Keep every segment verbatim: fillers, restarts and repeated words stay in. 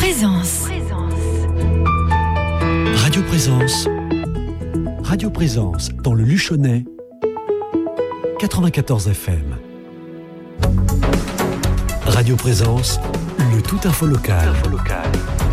Présence. Radio Présence. Radio Présence dans le Luchonnais. quatre-vingt-quatorze F M. Radio Présence, le tout info local. Info local.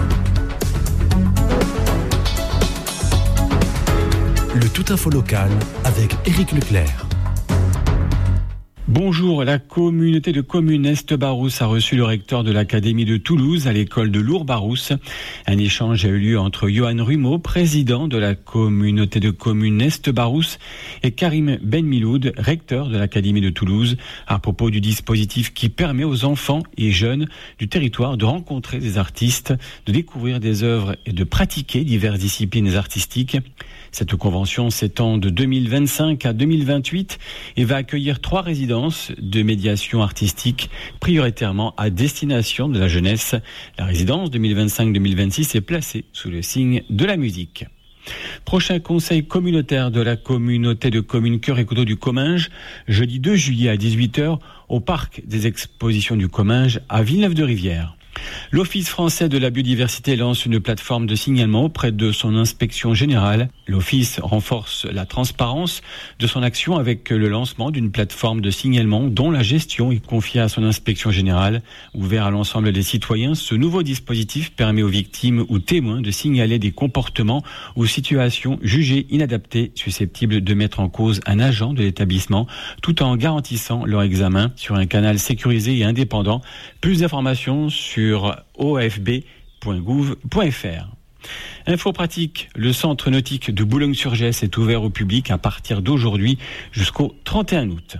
Le tout info local avec Éric Leclerc. Bonjour, la communauté de communes Est-Barousse a reçu le recteur de l'Académie de Toulouse à l'école de Lourdes-Barousse. Un échange a eu lieu entre Johan Rumeau, président de la communauté de communes Est-Barousse, et Karim Benmiloud, recteur de l'Académie de Toulouse, à propos du dispositif qui permet aux enfants et jeunes du territoire de rencontrer des artistes, de découvrir des œuvres et de pratiquer diverses disciplines artistiques. Cette convention s'étend de deux mille vingt-cinq à deux mille vingt-huit et va accueillir trois résidences de médiation artistique prioritairement à destination de la jeunesse. La résidence deux mille vingt-cinq deux mille vingt-six est placée sous le signe de la musique. Prochain conseil communautaire de la communauté de communes Cœur et Coteaux du Comminges, jeudi deux juillet à dix-huit heures au parc des expositions du Comminges à Villeneuve-de-Rivière. L'Office français de la biodiversité lance une plateforme de signalement auprès de son inspection générale. L'Office renforce la transparence de son action avec le lancement d'une plateforme de signalement dont la gestion est confiée à son inspection générale. Ouvert à l'ensemble des citoyens, ce nouveau dispositif permet aux victimes ou témoins de signaler des comportements ou situations jugées inadaptées susceptibles de mettre en cause un agent de l'établissement tout en garantissant leur examen sur un canal sécurisé et indépendant. Plus d'informations sur sur o f b point gouv point f r. Info pratique, le centre nautique de Boulogne-sur-Gesse est ouvert au public à partir d'aujourd'hui jusqu'au trente et un août.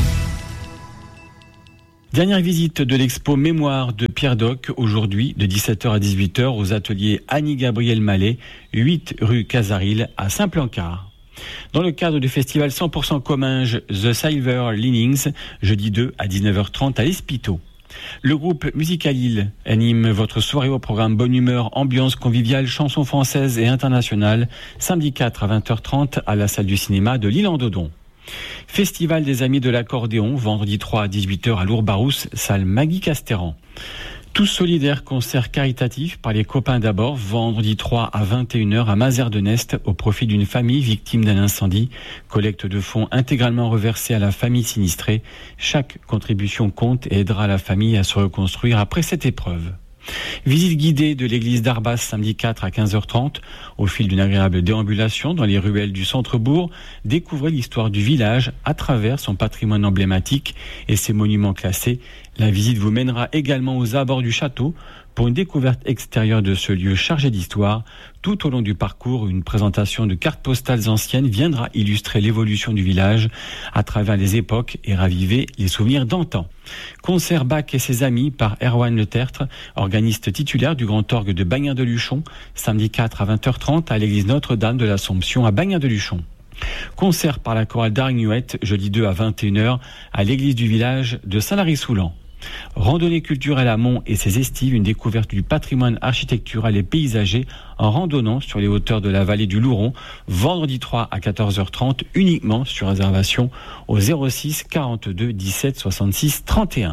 Dernière visite de l'expo Mémoire de Pierre Doc, aujourd'hui de dix-sept heures à dix-huit heures aux ateliers Annie-Gabriel Mallet, huit rue Casaril à Saint-Plancard. Dans le cadre du festival cent pour cent Comminges The Silver Linings, jeudi deux à dix-neuf heures trente à l'Espito. Le groupe Musicalil anime votre soirée au programme Bonne Humeur, Ambiance conviviale, chansons françaises et internationales, samedi quatre à vingt heures trente à la salle du cinéma de l'Île-en-Dodon. Festival des Amis de l'Accordéon, vendredi trois à dix-huit heures à Lourdes-Barousse, salle Maggie Casteran. Tous solidaires, concert caritatif par les copains d'abord, vendredi trois à vingt et une heures à Mazères-de-Nest au profit d'une famille victime d'un incendie. Collecte de fonds intégralement reversée à la famille sinistrée. Chaque contribution compte et aidera la famille à se reconstruire après cette épreuve. Visite guidée de l'église d'Arbas samedi quatre à quinze heures trente. Au fil d'une agréable déambulation dans les ruelles du centre-bourg, découvrez l'histoire du village à travers son patrimoine emblématique et ses monuments classés. La visite vous mènera également aux abords du château pour une découverte extérieure de ce lieu chargé d'histoire. Tout au long du parcours, une présentation de cartes postales anciennes viendra illustrer l'évolution du village à travers les époques et raviver les souvenirs d'antan. Concert Bach et ses amis par Erwan Le Tertre, organiste titulaire du Grand Orgue de Bagnères-de-Luchon, samedi quatre à vingt heures trente à l'église Notre-Dame de l'Assomption à Bagnères-de-Luchon. Concert par la chorale d'Arignuette, jeudi deux à vingt et une heures à l'église du village de Saint-Lary-Soulan. Randonnée culturelle à Mont et ses estives, une découverte du patrimoine architectural et paysager en randonnant sur les hauteurs de la vallée du Louron, vendredi trois à quatorze heures trente, uniquement sur réservation au zéro six quarante-deux dix-sept soixante-six trente et un.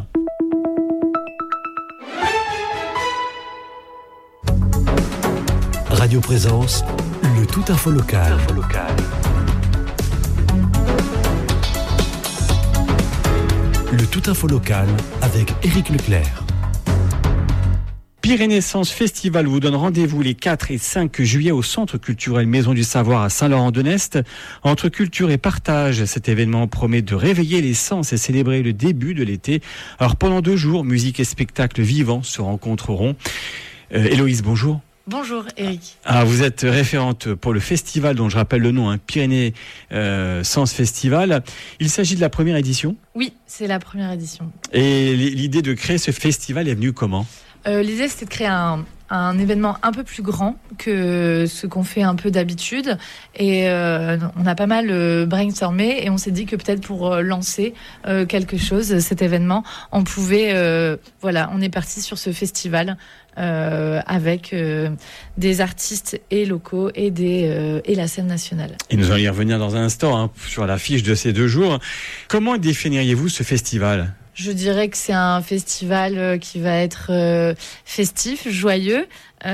Radio Présence, le tout info local. Info local. Le tout info local avec Éric Leclerc. Pyrénéessence Festival vous donne rendez-vous les quatre et cinq juillet au Centre culturel Maison du Savoir à Saint-Laurent-de-Nest. Entre culture et partage, cet événement promet de réveiller les sens et célébrer le début de l'été. Alors pendant deux jours, musique et spectacles vivants se rencontreront. Euh, Héloïse, bonjour. Bonjour Eric. Ah, vous êtes référente pour le festival dont je rappelle le nom, hein, Pyrénées euh, Sens Festival. Il s'agit de la première édition ? Oui, c'est la première édition. Et l'idée de créer ce festival est venue comment ? euh, L'idée c'était de créer un, un événement un peu plus grand que ce qu'on fait un peu d'habitude. Et euh, on a pas mal euh, brainstormé et on s'est dit que peut-être pour euh, lancer euh, quelque chose, cet événement, on pouvait... Euh, voilà, on est parti sur ce festival. Euh, avec euh, des artistes et locaux et, des, euh, et la scène nationale. Et nous allons y revenir dans un instant hein, sur l'affiche de ces deux jours. Comment définiriez-vous ce festival ? Je dirais que c'est un festival qui va être euh, festif, joyeux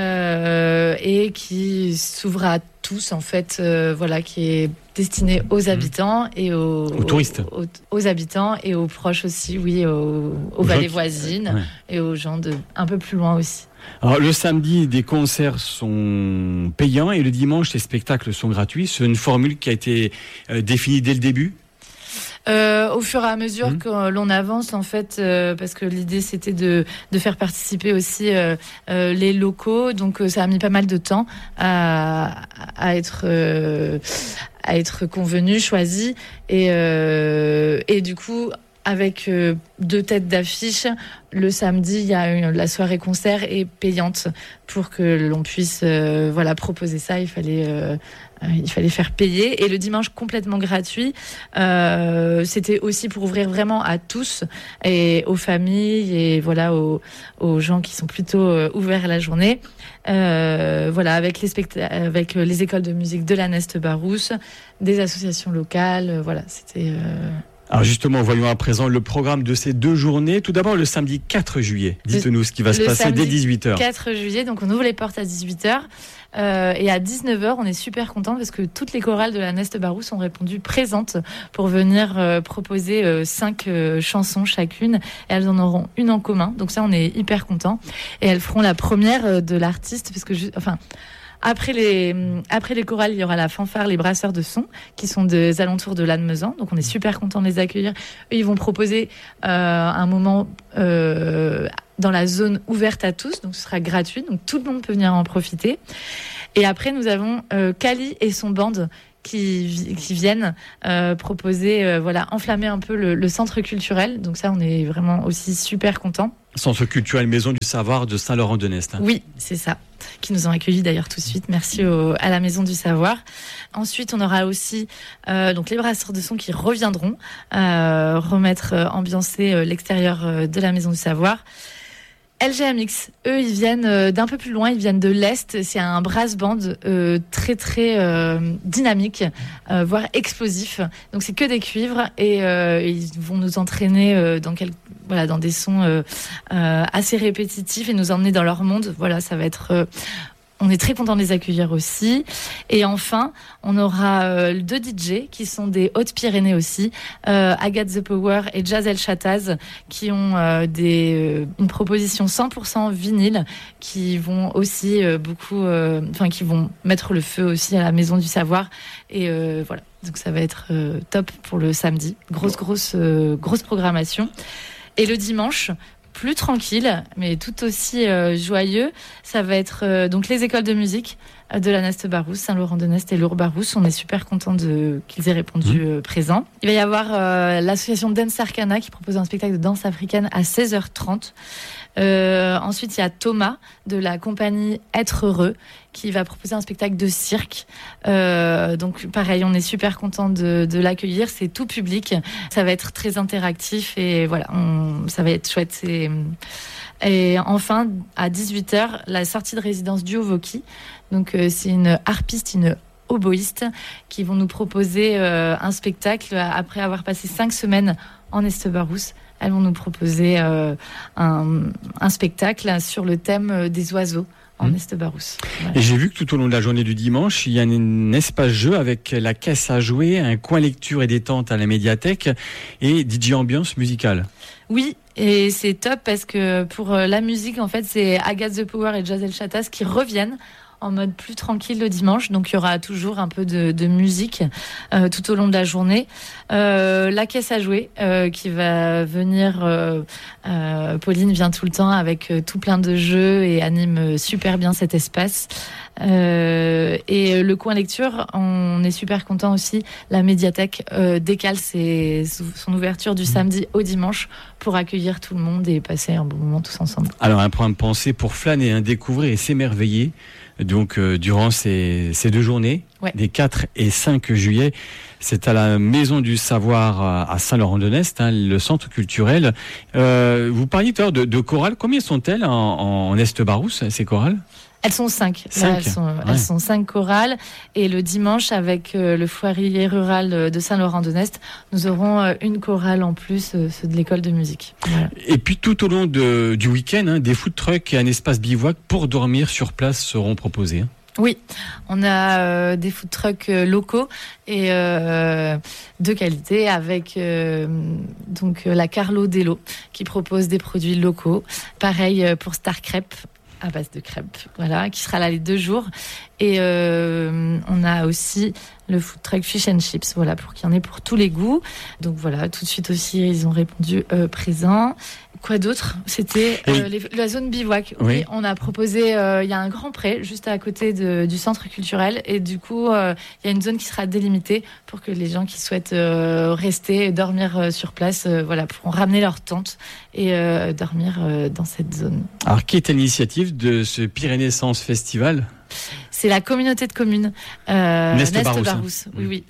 euh, et qui s'ouvre à tous en fait, euh, voilà, qui est destiné aux habitants et aux, aux touristes, aux, aux habitants et aux proches aussi, oui, aux, aux, aux vallées qui... voisines ouais. et aux gens de un peu plus loin aussi. Alors, le samedi, des concerts sont payants et le dimanche, les spectacles sont gratuits. C'est une formule qui a été euh, définie dès le début. Euh, au fur et à mesure mmh. que l'on avance, en fait, euh, parce que l'idée c'était de, de faire participer aussi euh, euh, les locaux, donc euh, ça a mis pas mal de temps à, à être euh, à être convenu, choisi, et euh, et du coup. Avec euh, deux têtes d'affiche, le samedi, il y a une, la soirée concert est payante pour que l'on puisse euh, voilà proposer ça. Il fallait euh, il fallait faire payer, et le dimanche complètement gratuit. Euh, c'était aussi pour ouvrir vraiment à tous et aux familles et voilà aux, aux gens qui sont plutôt euh, ouverts à la journée. Euh, voilà avec les specta- avec les écoles de musique de la Neste-Barousse, des associations locales. Euh, voilà, c'était. Euh Alors justement, voyons à présent le programme de ces deux journées. Tout d'abord, le samedi quatre juillet. Dites-nous ce qui va le se passer dès dix-huit heures. quatre juillet, donc on ouvre les portes à dix-huit heures. Euh, et à dix-neuf heures, on est super contents parce que toutes les chorales de la Neste-Barousse ont répondu présentes pour venir euh, proposer euh, cinq euh, chansons chacune. Et elles en auront une en commun. Donc ça, on est hyper contents. Et elles feront la première de l'artiste, parce que, enfin... Après les, après les chorales, il y aura la fanfare, les brasseurs de son, qui sont des alentours de Lannemezan. Donc, on est super contents de les accueillir. Eux, ils vont proposer euh, un moment euh, dans la zone ouverte à tous. Donc, ce sera gratuit. Donc, tout le monde peut venir en profiter. Et après, nous avons euh, Kali et son band qui, qui viennent euh, proposer, euh, voilà, enflammer un peu le, le centre culturel. Donc ça, on est vraiment aussi super contents. Centre culturel Maison du Savoir de Saint-Laurent-de-Neste. Hein. Oui, c'est ça. Qui nous ont accueillis d'ailleurs tout de suite. Merci au, à la Maison du Savoir. Ensuite, on aura aussi euh, donc les brasseurs de son qui reviendront euh, remettre, euh, ambiancer euh, l'extérieur euh, de la Maison du Savoir. L G M X, eux, ils viennent euh, d'un peu plus loin, ils viennent de l'Est. C'est un brass band euh, très très euh, dynamique, euh, voire explosif. Donc c'est que des cuivres et euh, ils vont nous entraîner euh, dans quel, voilà, dans des sons euh, euh, assez répétitifs et nous emmener dans leur monde. Voilà, ça va être... Euh, On est très content de les accueillir aussi. Et enfin, on aura euh, deux D J qui sont des Hautes-Pyrénées aussi, euh, Agathe The Power et Jazz El Chataz, qui ont euh, des, euh, une proposition cent pour cent vinyle, qui vont aussi euh, beaucoup, enfin euh, qui vont mettre le feu aussi à la Maison du Savoir. Et euh, voilà, donc ça va être euh, top pour le samedi. Grosse, grosse, euh, grosse programmation. Et le dimanche, plus tranquille, mais tout aussi euh, joyeux. Ça va être euh, donc les écoles de musique euh, de la Neste-Barousse, Saint-Laurent-de-Neste et Lourdes-Barousse. On est super contents de, qu'ils aient répondu euh, présent. Il va y avoir euh, l'association Dance Arcana qui propose un spectacle de danse africaine à seize heures trente. Euh, ensuite, il y a Thomas de la compagnie Être Heureux qui va proposer un spectacle de cirque. Euh, donc pareil, on est super content de, de l'accueillir. C'est tout public. Ça va être très interactif et voilà, on, ça va être chouette. C'est... Et enfin, à dix-huit heures, la sortie de résidence du Hovoki. Donc euh, c'est une harpiste, une oboïste qui vont nous proposer euh, un spectacle après avoir passé cinq semaines en Neste-Barousse. Elles vont nous proposer euh, un, un spectacle sur le thème des oiseaux en mmh. Neste-Barousse. Voilà. Et j'ai vu que tout au long de la journée du dimanche, il y a un espace jeu avec la caisse à jouer, un coin lecture et détente à la médiathèque et D J ambiance musicale. Oui, et c'est top parce que pour la musique, en fait, c'est Agathe The Power et Jazz El Chataz qui reviennent en mode plus tranquille le dimanche, donc il y aura toujours un peu de, de musique euh, tout au long de la journée. Euh, la caisse à jouer euh, qui va venir, euh, euh, Pauline vient tout le temps avec euh, tout plein de jeux et anime super bien cet espace. Euh, et le coin lecture, on est super content aussi. La médiathèque euh, décale ses, son ouverture du samedi au dimanche pour accueillir tout le monde et passer un bon moment tous ensemble. Alors un point de pensée pour flâner, hein, découvrir et s'émerveiller. Donc euh, durant ces, ces deux journées. Ouais. des quatre et cinq juillet. C'est à la Maison du Savoir à Saint-Laurent-de-Nest, hein, le centre culturel. Euh, vous parliez tout à l'heure de, de chorales. Combien sont-elles en, en Est-Barousse, ces chorales ? Elles sont cinq. Cinq. Là, elles, sont, Ouais. elles sont cinq chorales. Et le dimanche, avec euh, le foyer rural de Saint-Laurent-de-Nest, nous aurons euh, une chorale en plus, euh, ceux de l'école de musique. Voilà. Et puis tout au long de, du week-end, hein, des food trucks et un espace bivouac pour dormir sur place seront proposés. Hein. Oui, on a euh, des food trucks euh, locaux et euh, de qualité avec euh, donc euh, la Carlo Dello qui propose des produits locaux. Pareil euh, pour Star Crêpe à base de crêpes, voilà, qui sera là les deux jours. Et euh, on a aussi le food truck Fish and Chips, voilà, pour qu'il y en ait pour tous les goûts. Donc voilà, tout de suite aussi, ils ont répondu euh, présent. Quoi d'autre ? C'était euh, les, la zone bivouac. Oui, Oui. on a proposé, euh, il y a un grand pré juste à côté de, du centre culturel. Et du coup, euh, il y a une zone qui sera délimitée pour que les gens qui souhaitent euh, rester et dormir euh, sur place, euh, voilà, pourront ramener leur tente et euh, dormir euh, dans cette zone. Alors, qui est à l'initiative de ce Pyrénées-Sens Festival ? C'est la communauté de communes euh, Nest-Barousse, Nest-Barousse, hein. oui, oui,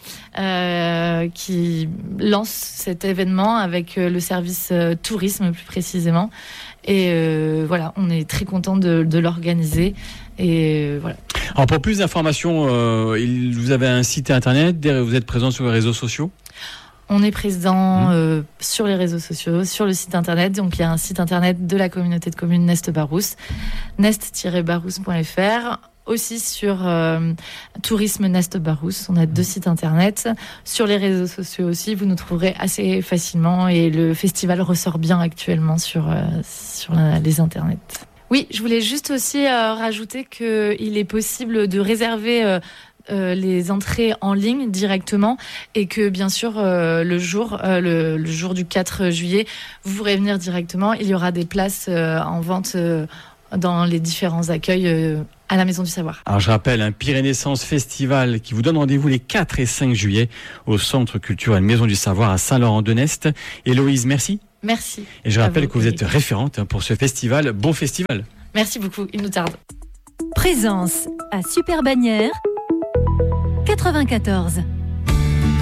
euh, qui lance cet événement avec euh, le service euh, tourisme plus précisément. Et euh, voilà, on est très content de, de l'organiser. Et euh, voilà. Alors, pour plus d'informations, euh, il- vous avez un site internet, des- vous êtes présent sur les réseaux sociaux ? On est présent Mmh. euh, sur les réseaux sociaux, sur le site internet. Donc il y a un site internet de la communauté de communes Nest-Barousse, nest tiret barousse point f r. Aussi sur euh, Tourisme Nest-Barousse, on a deux sites internet. Sur les réseaux sociaux aussi, vous nous trouverez assez facilement et le festival ressort bien actuellement sur, euh, sur la- les internets. Oui, je voulais juste aussi euh, rajouter qu'il est possible de réserver euh, euh, les entrées en ligne directement et que bien sûr euh, le jour euh, le, le jour du quatre juillet, vous pourrez venir directement. Il y aura des places euh, en vente euh, dans les différents accueils euh, à la Maison du Savoir. Alors je rappelle, un Pyrénées-Sens Festival qui vous donne rendez-vous les quatre et cinq juillet au Centre culturel Maison du Savoir à Saint-Laurent-de-Nest. Héloïse, merci. Merci. Et je À rappelle vous, que vous êtes Eric. référente pour ce festival. Bon festival. Merci beaucoup, il nous tarde. Présence à Super Bagnères quatre-vingt-quatorze.